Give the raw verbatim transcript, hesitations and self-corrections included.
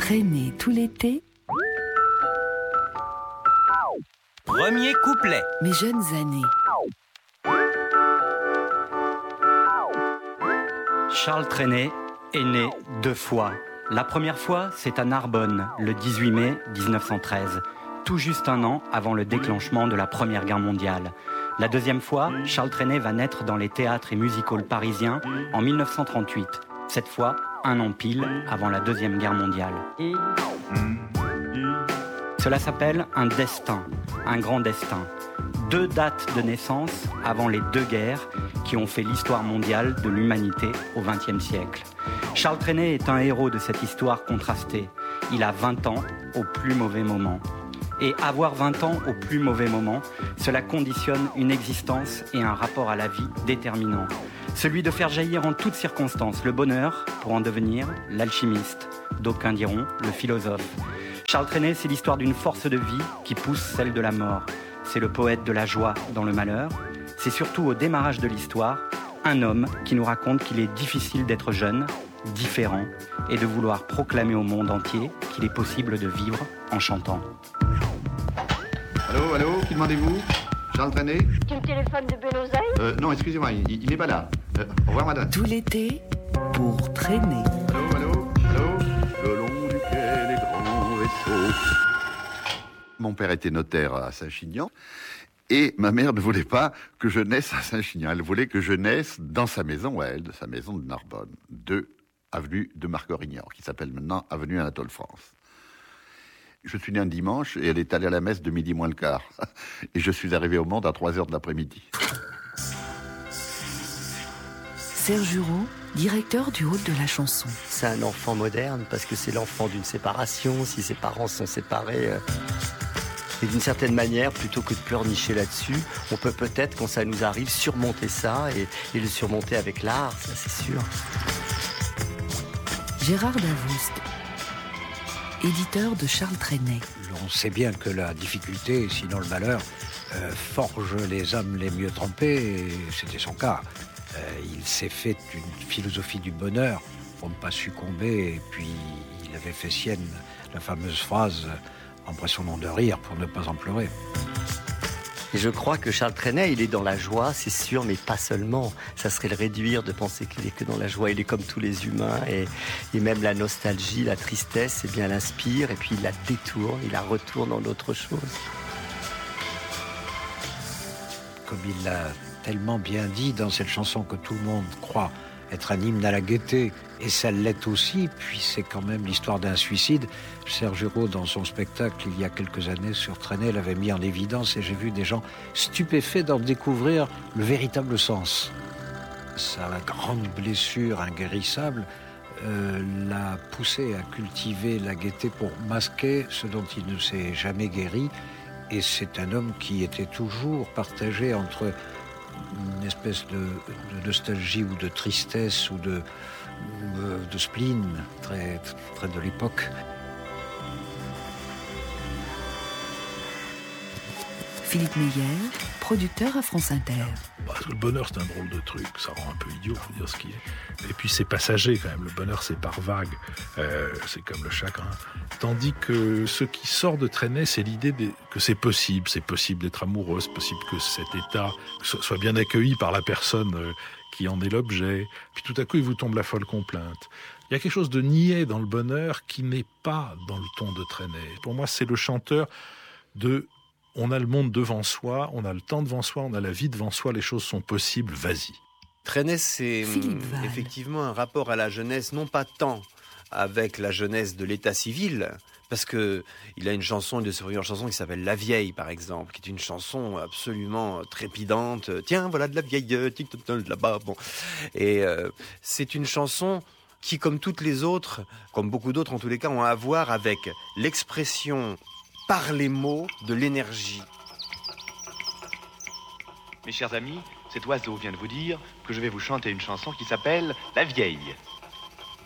Traîner tout l'été. Premier couplet. Mes jeunes années. Charles Trenet est né deux fois. La première fois, c'est à Narbonne, le dix-huit mai dix-neuf cent treize, tout juste un an avant le déclenchement de la Première Guerre mondiale. La deuxième fois, Charles Trenet va naître dans les théâtres et music-halls parisiens en mille neuf cent trente-huit. Cette fois, un an pile avant la Deuxième Guerre mondiale. Cela s'appelle un destin, un grand destin. Deux dates de naissance avant les deux guerres qui ont fait l'histoire mondiale de l'humanité au vingtième siècle. Charles Trenet est un héros de cette histoire contrastée. Il a vingt ans au plus mauvais moment. Et avoir vingt ans au plus mauvais moment, cela conditionne une existence et un rapport à la vie déterminant. Celui de faire jaillir en toutes circonstances le bonheur pour en devenir l'alchimiste. D'aucuns diront le philosophe. Charles Trenet, c'est l'histoire d'une force de vie qui pousse celle de la mort. C'est le poète de la joie dans le malheur. C'est surtout au démarrage de l'histoire, un homme qui nous raconte qu'il est difficile d'être jeune, différent, et de vouloir proclamer au monde entier qu'il est possible de vivre en chantant. Allô, allô, qui demandez-vous? Charles Trenet? Tu me téléphones de Buenos Aires? Euh, non, excusez-moi, il, il n'est pas là. Euh, au revoir, madame. Tout l'été pour traîner. Allô, allô, allô? Le long duquel les grands vaisseaux. Mon père était notaire à Saint-Chinian. Et ma mère ne voulait pas que je naisse à Saint-Chinian. Elle voulait que je naisse dans sa maison, à elle, de sa maison de Narbonne, deux avenue de Marc-Orignan, qui s'appelle maintenant avenue Anatole France. Je suis né un dimanche et elle est allée à la messe de midi moins le quart. Et je suis arrivé au monde à trois heures de l'après-midi. Serge Jureau, directeur du Hall de la chanson. C'est un enfant moderne parce que c'est l'enfant d'une séparation. Si ses parents sont séparés... Euh... Et d'une certaine manière, plutôt que de pleurnicher là-dessus, on peut peut-être, quand ça nous arrive, surmonter ça et, et le surmonter avec l'art, ça c'est sûr. Gérard Davoust, éditeur de Charles Trenet. On sait bien que la difficulté, sinon le malheur, euh, forge les âmes les mieux trempées, et c'était son cas. Euh, il s'est fait une philosophie du bonheur pour ne pas succomber, et puis il avait fait sienne la fameuse phrase « Empressons-nous de rire pour ne pas en pleurer ». Et je crois que Charles Trenet, il est dans la joie, c'est sûr, mais pas seulement. Ça serait le réduire de penser qu'il est que dans la joie. Il est comme tous les humains, et, et même la nostalgie, la tristesse, eh bien, l'inspire, et puis il la détourne, il la retourne en autre chose. Comme il l'a tellement bien dit dans cette chanson que tout le monde croit être un hymne à la gaieté, et ça l'est aussi, puis c'est quand même l'histoire d'un suicide. Serge Jureau, dans son spectacle, il y a quelques années, sur Trenet, l'avait mis en évidence, et j'ai vu des gens stupéfaits d'en découvrir le véritable sens. Sa grande blessure inguérissable euh, l'a poussé à cultiver la gaieté pour masquer ce dont il ne s'est jamais guéri, et c'est un homme qui était toujours partagé entre une espèce de, de nostalgie ou de tristesse ou de, de spleen très, très de l'époque. Philippe Meyer, producteur à France Inter. Parce que le bonheur, c'est un drôle de truc, ça rend un peu idiot, faut dire ce qui est. Et puis c'est passager quand même, le bonheur c'est par vague, euh, c'est comme le chagrin. Tandis que ce qui sort de Trenet, c'est l'idée de, que c'est possible, c'est possible d'être amoureux, c'est possible que cet état soit bien accueilli par la personne qui en est l'objet. Puis tout à coup, il vous tombe la folle complainte. Il y a quelque chose de niais dans le bonheur qui n'est pas dans le ton de Trenet. Pour moi, c'est le chanteur de... On a le monde devant soi, on a le temps devant soi, on a la vie devant soi, les choses sont possibles, vas-y. Trenet, c'est effectivement un rapport à la jeunesse, non pas tant avec la jeunesse de l'état civil, parce que il a une chanson, une de ses premières chansons qui s'appelle La Vieille, par exemple, qui est une chanson absolument trépidante. Tiens, voilà de la vieille, tic-toc là-bas, bon. Et euh, c'est une chanson qui, comme toutes les autres, comme beaucoup d'autres en tous les cas, ont à voir avec l'expression par les mots de l'énergie. Mes chers amis, cet oiseau vient de vous dire que je vais vous chanter une chanson qui s'appelle La Vieille.